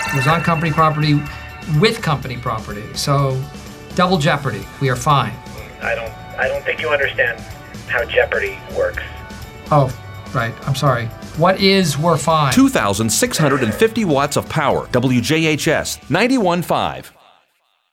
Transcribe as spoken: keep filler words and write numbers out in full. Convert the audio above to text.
It was on company property with company property. So double jeopardy. We are fine. I don't I don't think you understand how jeopardy works. Oh, right. I'm sorry. What is we're fine? two thousand six hundred fifty watts of power. W J H S ninety-one point five.